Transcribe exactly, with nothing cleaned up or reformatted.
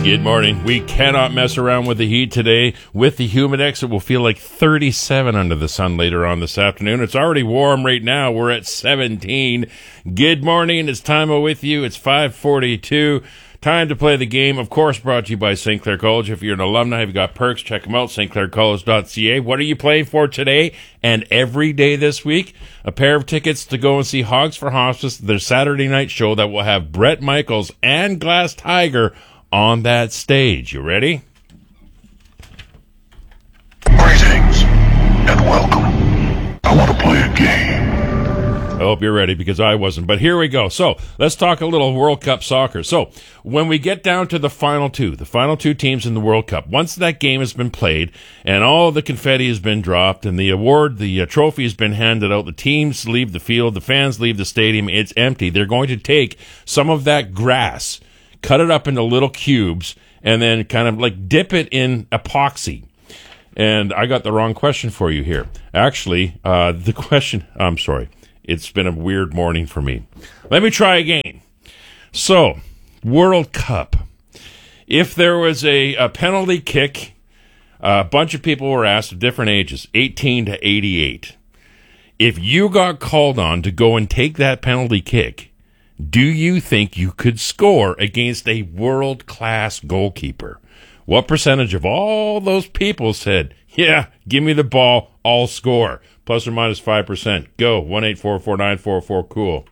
Good morning. We cannot mess around with the heat today. With the Humidex, it will feel like thirty-seven under the sun later on this afternoon. It's already warm right now. We're at seventeen. Good morning. It's time with you. It's five forty-two. Time to play the game. Of course, brought to you by Saint Clair College. If you're an alumni, you've got perks. Check them out, s t clair college dot c a. What are you playing for today and every day this week? A pair of tickets to go and see Hogs for Hospice, their Saturday night show that will have Bret Michaels and Glass Tiger on that stage. You ready? Greetings and welcome. I want to play a game. I hope you're ready because I wasn't. But here we go. So let's talk a little World Cup soccer. So when we get down to the final two, the final two teams in the World Cup, once that game has been played and all the confetti has been dropped and the award, the uh, trophy has been handed out, the teams leave the field, the fans leave the stadium, it's empty. They're going to take some of that grass, cut it up into little cubes, and then kind of like dip it in epoxy. And I got the wrong question for you here. Actually, uh, the question, I'm sorry. It's been a weird morning for me. Let me try again. So, World Cup. If there was a, a penalty kick, a bunch of people were asked of different ages, eighteen to eighty-eight. If you got called on to go and take that penalty kick, do you think you could score against a world-class goalkeeper? What percentage of all those people said, yeah, give me the ball, I'll score? Plus or minus five percent. Go, one eight four four nine four four cool.